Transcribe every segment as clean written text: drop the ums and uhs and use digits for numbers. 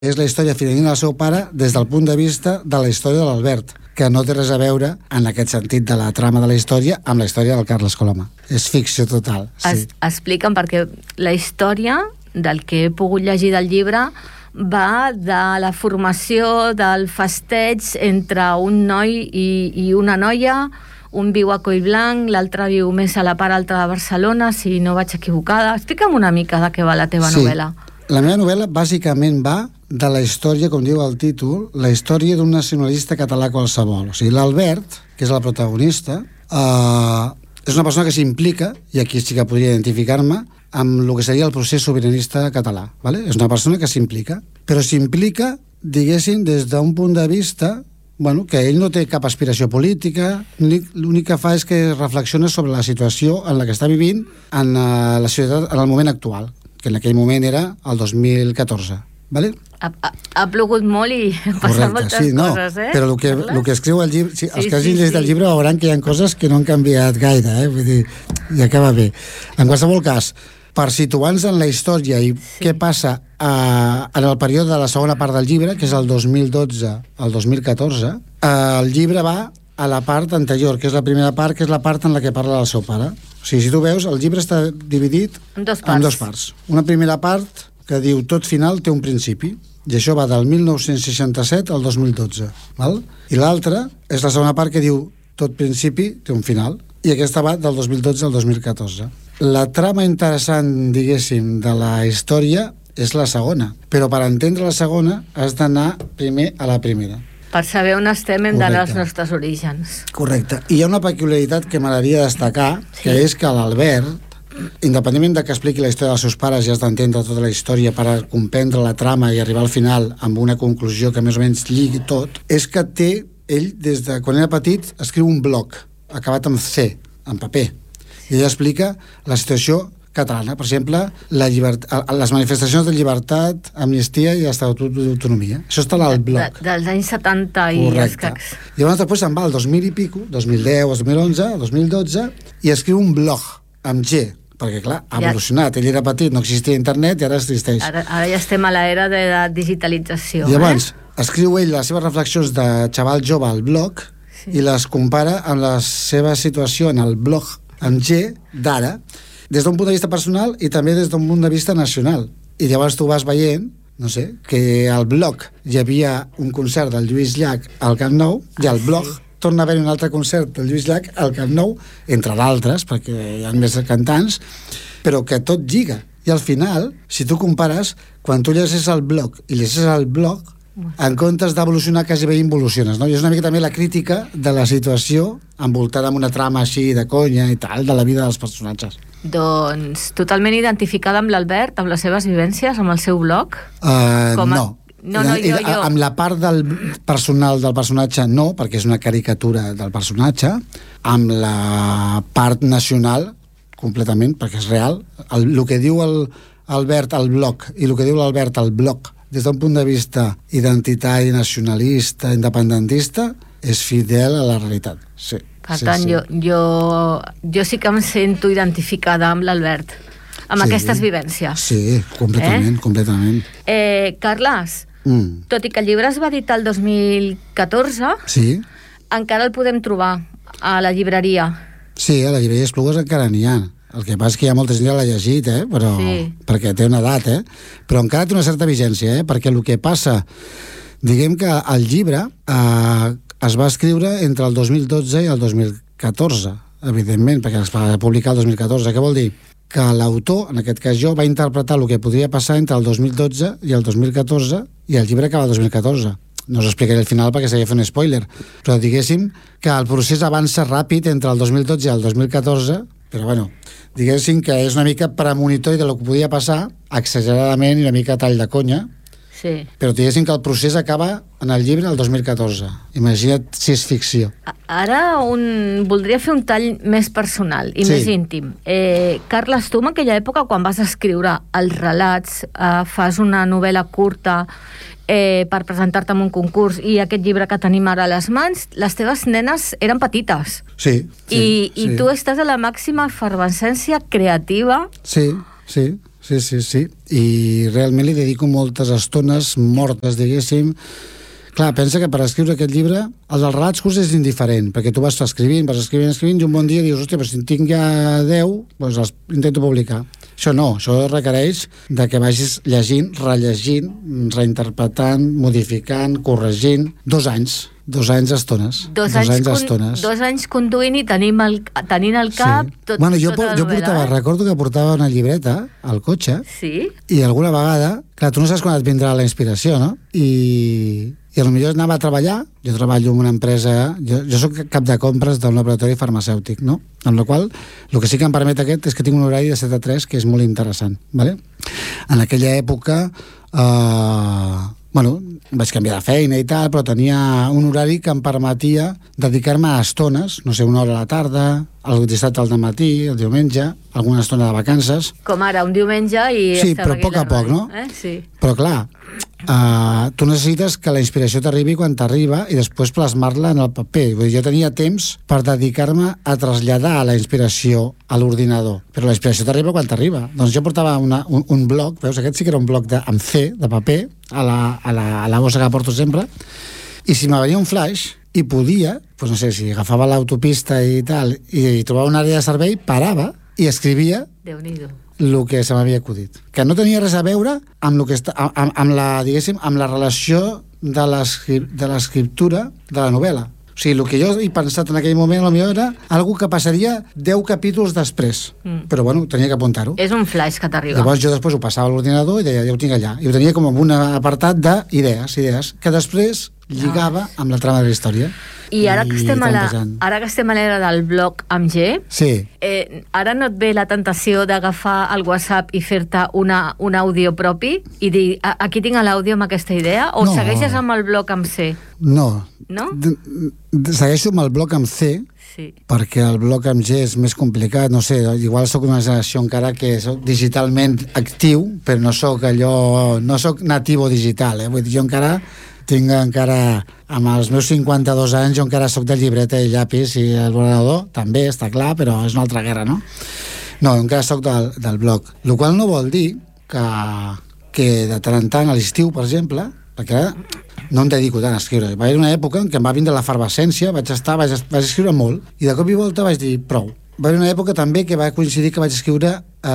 És la història fidedigna del seu pare des del punt de vista de la història de l'Albert, que no té res a veure, en aquest sentit de la trama de la història, amb la història del Carles Coloma. És ficció total. Sí. Explica'm, perquè la història del que he pogut llegir del llibre va de la formació del festeig entre un noi i una noia. Un viu a Collblanc, l'altre viu més a la part alta de Barcelona, si no vaig equivocada. Explica'm una mica de què va la teva novel·la. La meva novel·la bàsicament va de la història, com diu el títol, la història d'un nacionalista català qualsevol. O sigui, l'Albert, que és la protagonista, és una persona que s'implica, i aquí sí que podria identificar-me, amb el que seria el procés sobiranista català. ¿Vale? És una persona que s'implica, però s'implica, diguéssim, des d'un punt de vista que ell no té cap aspiració política, l'únic que fa és que reflexiona sobre la situació en la que està vivint en la societat en el moment actual, que en aquell moment era el 2014. ¿Vale? Ha plogut molt i passen moltes coses, però el que escriu el llibre, els que hagin llegit el llibre veuran que hi ha coses que no han canviat gaire, vull dir, i acaba bé. En qualsevol cas, per situar-nos en la història i què passa en el període de la segona part del llibre, que és el 2012 al 2014, el llibre va a la part anterior, que és la primera part, que és la part en la que parla del seu pare. O sigui, si tu veus, el llibre està dividit en dos parts. Una primera part que diu tot final té un principi, i això va del 1967 al 2012. Val? I l'altra és la segona part que diu tot principi té un final, i aquesta va del 2012 al 2014. La trama interessant, diguéssim, de la història és la segona, però per entendre la segona has d'anar primer a la primera. Per saber on estem hem d'anar als nostres orígens. Correcte. I hi ha una peculiaritat que m'agradaria destacar, que és que l'Albert, independentment de que expliqui la història dels seus pares, ja has d'entendre tota la història per comprendre la trama i arribar al final amb una conclusió que més o menys lligui tot, és que ell, des de quan era petit, escriu un blog acabat amb C, en paper, i ell explica la situació catalana, per exemple, les manifestacions de llibertat, amnistia i estatut d'autonomia. Això està al blog. Dels anys 70 i escacs. I llavors després se'n va al 2000 i pico, 2010, 2011, 2012, i escriu un blog amb G, perquè clar, ha evolucionat. Ell era petit, no existia internet i ara existeix. Ara ja estem a l'era de la digitalització. I llavors escriu ell les seves reflexions de xaval jove al blog i les compara amb la seva situació en el blog amb G d'ara, des d'un punt de vista personal i també des d'un punt de vista nacional. I llavors tu vas veient, no sé, que al blog hi havia un concert del Lluís Llach al Camp Nou i al blog torna a haver un altre concert del Lluís Llach al Camp Nou, entre d'altres, perquè hi ha més cantants, però que tot lliga. I al final, si tu compares, quan tu llegeixes el blog i llegeixes el blog, en comptes d'evolucionar quasi bé involuciones, no? I és una mica també la crítica de la situació envoltada amb una trama així de conya i tal, de la vida dels personatges. Doncs totalment identificada amb l'Albert, amb les seves vivències, amb el seu blog? No. Jo. Amb la part del personal del personatge no, perquè és una caricatura del personatge, amb la part nacional completament, perquè és real. El que diu l'Albert al blog i el que diu l'Albert al blog des d'un punt de vista identitari, nacionalista, independentista, és fidel a la realitat. Sí. Per tant, jo sí que em sento identificada amb l'Albert, amb aquestes vivències. Sí, completament. Carles, tot i que el llibre es va editar el 2014, encara el podem trobar a la llibreria. Sí, a la llibreria Esplugues encara n'hi ha. El que passa és que hi ha molta gent que l'ha llegit, però, perquè té una edat, però encara té una certa vigència, perquè el que passa, diguem que el llibre es va escriure entre el 2012 i el 2014, evidentment, perquè es va publicar el 2014. Què vol dir? Que l'autor, en aquest cas jo, va interpretar el que podria passar entre el 2012 i el 2014 i el llibre acaba el 2014. No us explicaré el final perquè seria fer un spoiler, però diguéssim que el procés avança ràpid entre el 2012 i el 2014, però bueno, diguéssim que és una mica premonitori de lo que podia passar, exageradament i una mica tall de conya, però diguéssim que el procés acaba en el llibre el 2014. Imagina't si és ficció. Ara voldria fer un tall més personal i més íntim. Carles, tu en aquella època, quan vas escriure els relats, fas una novel·la curta per presentar-te en un concurs i aquest llibre que tenim ara a les mans, les teves nenes eren petites. I tu estàs a la màxima efervescència creativa. Sí. sí. I realment li dedico moltes estones mortes, diguéssim. Clar, pensa que per escriure aquest llibre, el dels relats curts és indiferent, perquè tu vas escrivint, i un bon dia dius, hòstia, però si en tinc ja 10, doncs els intento publicar. Això no, això requereix de que vagis llegint, rellegint, reinterpretant, modificant, corregint. 2 anys estones. 2 anys conduint i tenint al cap tot, bueno, jo portava, recordo que portava una llibreta al cotxe, sí? I alguna vegada, clar, tu no saps quan et vindrà la inspiració, no? I potser anava a treballar, jo treballo en una empresa, jo soc cap de compres d'un laboratori farmacèutic, no? Amb la qual el que sí que em permet aquest és que tinc un horari de 7 a 3 que és molt interessant, ¿vale? En aquella època vaig canviar de feina i tal, però tenia un horari que em permetia dedicar-me a estones, no sé, 1 hora a la tarda, el dissabte al matí, el diumenge, alguna estona de vacances. Com ara, un diumenge i... Sí, però a poc a poc, no? Sí. Però clar, tu necessites que la inspiració t'arribi quan t'arriba i després plasmar-la en el paper. Vull dir, jo tenia temps per dedicar-me a traslladar la inspiració a l'ordinador, però la inspiració t'arriba quan t'arriba. Doncs jo portava un bloc, veus, aquest sí que era un bloc amb C, de paper, a la bossa que porto sempre, i si me venia un flash i podia, doncs no sé, si agafava l'autopista i tal, i trobava una àrea de servei, parava i escrivia el que se m'havia acudit. Que no tenia res a veure amb la relació de l'escriptura de la novel·la. O sigui, el que jo he pensat en aquell moment potser era algo que passaria 10 capítols després. Però bueno, tenia que apuntar-ho. És un flash que t'arriba. Llavors jo després ho passava a l'ordinador i deia, ja ho tinc allà. I ho tenia com en un apartat d'idees, que després lligava amb la trama de la història. I ara que estem a l'era del blog amb G, sí. Ara no et ve la tentació d'agafar el WhatsApp i fer-te un àudio propi i dir, aquí tinc l'àudio amb aquesta idea? O segueixes amb el blog amb C? No. No? Segueixo amb el blog amb C, sí. Perquè el blog amb G és més complicat, no sé, igual sóc una generació encara que soc digitalment actiu, però no sóc nativo digital, vull dir, jo encara amb els meus 52 anys jo encara sóc de llibreta i llapis i el ordenador també està clar, però és una altra guerra, no? No, encara sóc del blog, el qual no vol dir que de tant en tant a l'estiu, per exemple, perquè ara no em dedico tant a escriure. Va haver una època en què em va vindre l'efervescència, vaig escriure molt, i de cop i volta vaig dir prou. Va haver una època també que va coincidir que vaig escriure,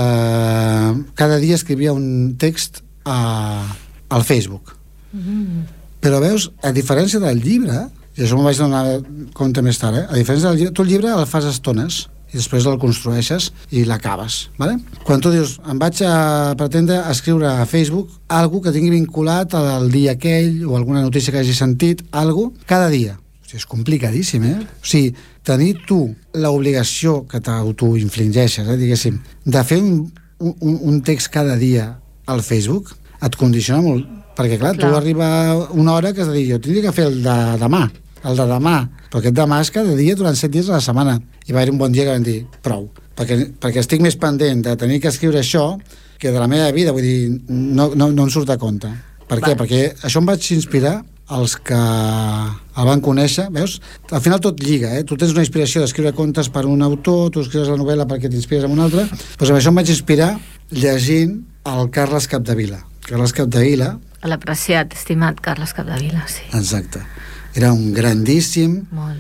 cada dia escrivia un text al Facebook. Però veus, a diferència del llibre, i això m'ho vaig donar compte més tard, a diferència del llibre, tu el llibre el fas estones, i després el construeixes i l'acabes, ¿vale? Quan tu dius, em vaig a pretendre escriure a Facebook algo que tingui vinculat al dia aquell o alguna notícia que hagi sentit, algo, cada dia. O sigui, és complicadíssim, O sigui, tenir tu l'obligació que t'autoinfligeixes, diguéssim, de fer un text cada dia al Facebook, et condiciona molt, perquè clar, tu arriba una hora que has de dir, jo tindria que fer el de demà, però aquest demà és cada dia durant 7 dies a la setmana. I va haver un bon dia que vam dir, prou, perquè estic més pendent de tenir que escriure això que de la meva vida, vull dir, no em surt a compte. Per què? Perquè això em vaig inspirar els que el van conèixer, veus? Al final tot lliga, Tu tens una inspiració d'escriure contes per un autor, tu escrius la novel·la perquè t'inspires en un altre, doncs amb això em vaig inspirar llegint el Carles Capdevila. Carles Capdevila... L'apreciat, estimat Carles Capdevila, sí. Exacte. Era un grandíssim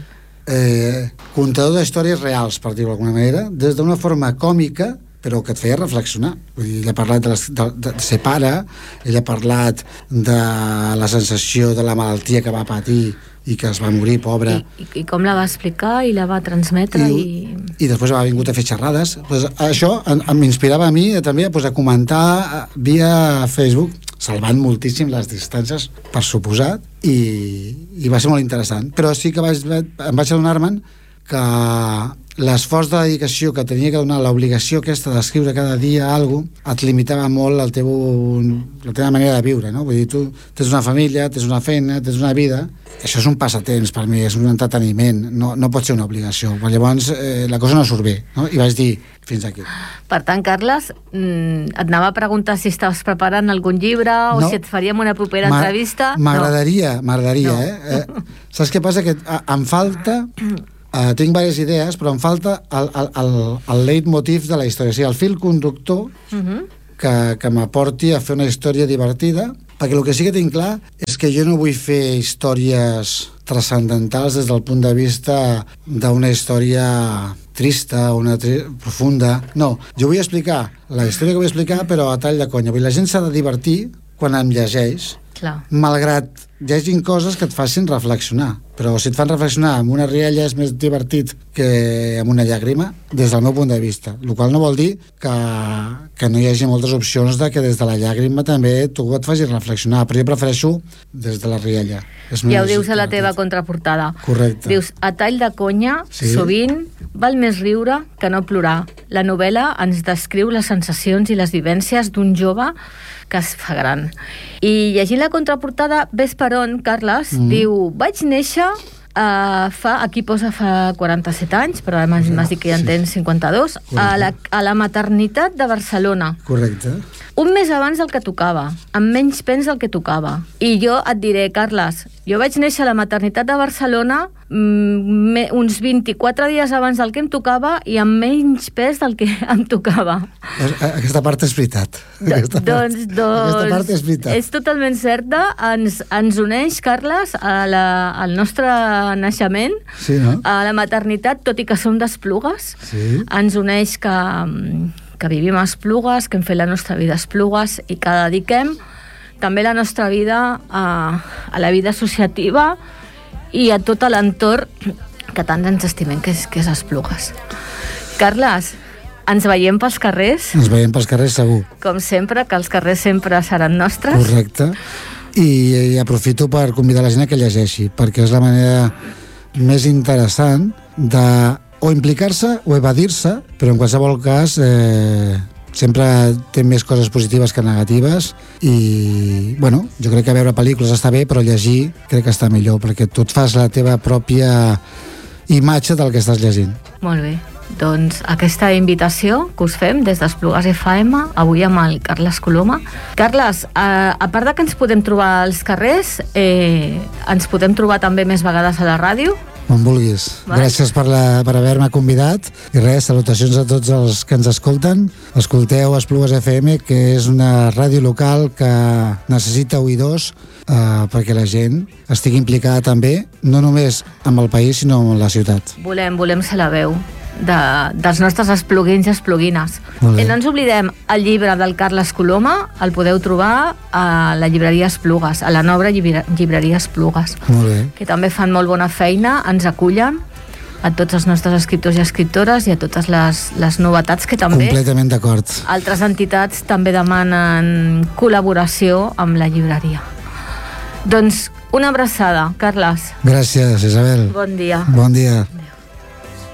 contador d'històries reals, per dir-ho d'alguna manera, des d'una forma còmica, però que et feia reflexionar. Vull dir, ell ha parlat de ser pare, ell ha parlat de la sensació de la malaltia que va patir i que es va morir, pobre. I com la va explicar i la va transmetre. I després ha vingut a fer xerrades. Pues això m'inspirava a mi també a comentar via Facebook, salvant moltíssim les distàncies, per suposat, i va ser molt interessant. Però sí que em vaig adonar-me'n que l'esforç de dedicació que tenia que donar, l'obligació aquesta d'escriure cada dia alguna cosa, et limitava molt la teva manera de viure, no? Vull dir, tu tens una família, tens una feina, tens una vida, això és un passatemps per mi, és un entreteniment, no pot ser una obligació, però llavors la cosa no surt bé, no? I vaig dir, fins aquí. Per tant, Carles, et anava a preguntar si estaves preparant algun llibre o si et faríem una propera entrevista. M'agradaria, saps què passa? Que em falta... tinc diverses idees, però em falta el leitmotiv de la història, o sigui, el fil conductor que m'aporti a fer una història divertida, perquè el que sí que tinc clar és que jo no vull fer històries transcendentals des del punt de vista d'una història trista, profunda. No, jo vull explicar la història que vull explicar, però a tall de conya. La gent s'ha de divertir quan em llegeix, malgrat hi hagin coses que et facin reflexionar, però si et fan reflexionar amb una rialla és més divertit que amb una llàgrima, des del meu punt de vista, el qual no vol dir que no hi hagi moltes opcions de que des de la llàgrima també tu et facis reflexionar, però jo prefereixo des de la rialla. Ja ho dius a la teva contraportada. Correcte. Dius, a tall de conya, sovint val més riure que no plorar. La novel·la ens descriu les sensacions i les vivències d'un jove que es fa gran. I llegint la contraportada, ves per on, Carles, diu, vaig néixer aquí posa fa 47 anys, però ara m'has dit que ja en tens 52, a la maternitat de Barcelona. Correcte. Un mes abans del que tocava, amb menys pens del que tocava. I jo et diré, Carles, jo vaig néixer a la maternitat de Barcelona uns 24 dies abans del que em tocava i amb menys pes del que em tocava. Aquesta part és veritat. Aquesta part és veritat. És totalment certa. Ens uneix, Carles, al nostre naixement, sí, no? A la maternitat, tot i que som d'Esplugues. Sí. Ens uneix que vivim a Esplugues, que hem fet la nostra vida a Esplugues i que dediquem també la nostra vida a la vida associativa i a tot l'entorn que tant ens estimem, que és Esplugues. Carles, ens veiem pels carrers? Ens veiem pels carrers, segur. Com sempre, que els carrers sempre seran nostres. Correcte. I aprofito per convidar la gent a que llegeixi, perquè és la manera més interessant de o implicar-se o evadir-se, però en qualsevol cas sempre té més coses positives que negatives i, bueno, jo crec que veure pel·lícules està bé, però llegir crec que està millor, perquè tu et fas la teva pròpia imatge del que estàs llegint. Molt bé. Doncs aquesta invitació que us fem des d'Esplugues FM, avui amb el Carles Coloma. Carles, a part de que ens podem trobar als carrers, ens podem trobar també més vegades a la ràdio? On vulguis. Gràcies per haver-me convidat i res, salutacions a tots els que ens escolten. Escolteu Esplugues FM, que és una ràdio local que necessita oïdors perquè la gent estigui implicada també, no només amb el país sinó amb la ciutat. Volem ser la veu dels nostres espluguins i espluguines. No ens oblidem, el llibre del Carles Coloma el podeu trobar a la llibreria Esplugues, a la nova llibreria Esplugues, que també fan molt bona feina, ens acullen a tots els nostres escriptors i escriptores i a totes les novetats que també completament d'acord. Altres entitats també demanen col·laboració amb la llibreria. Doncs una abraçada, Carles. Gràcies, Isabel. Bon dia. Bon dia.